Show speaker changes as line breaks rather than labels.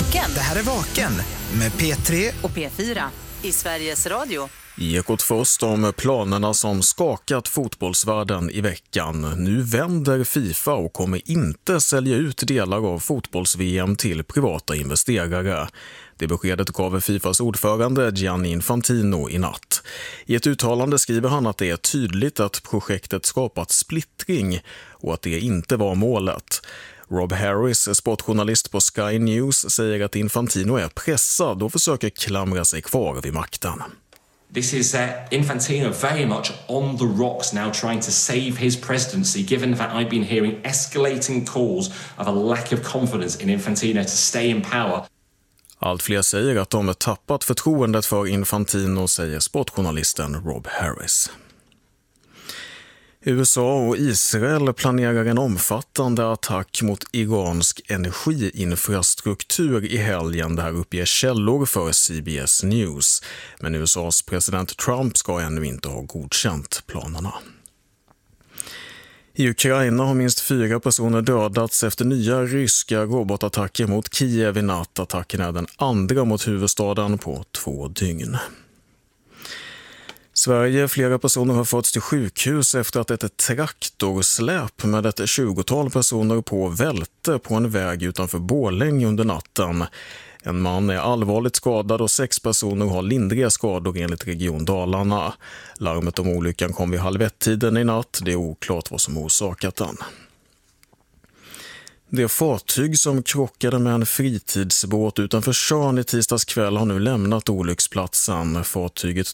Vaken.
Det här är Vaken med P3
och P4 i Sveriges Radio.
Ekot först om planerna som skakat fotbollsvärlden i veckan. Nu vänder FIFA och kommer inte sälja ut delar av fotbolls-VM till privata investerare. Det beskedet gav FIFAs ordförande Gianni Infantino i natt. I ett uttalande skriver han att det är tydligt att projektet skapat splittring och att det inte var målet. Rob Harris, sportjournalist på Sky News, säger att Infantino är pressad och försöker klamra sig kvar vid makten.
This is Infantino very much on the rocks now, trying to save his presidency, given that I've been hearing escalating calls of a lack of confidence in Infantino to stay in power.
Allt fler säger att de har tappat förtroendet för Infantino, säger sportjournalisten Rob Harris. USA och Israel planerar en omfattande attack mot iransk energiinfrastruktur i helgen. Det här uppger källor för CBS News. Men USAs president Trump ska ännu inte ha godkänt planerna. I Ukraina har minst 4 personer dödats efter nya ryska robotattacker mot Kiev i natt. Attacken är den andra mot huvudstaden på 2 dygn. Sverige, flera personer har förts till sjukhus efter att ett traktorsläp med ett 20-tal personer på välte på en väg utanför Borlänge under natten. En man är allvarligt skadad och 6 personer har lindriga skador enligt Region Dalarna. Larmet om olyckan kom vid 12:30 i natt. Det är oklart vad som orsakat den. Det fartyg som krockade med en fritidsbåt utanför Tjörn i tisdags kväll har nu lämnat olycksplatsen. Fartyget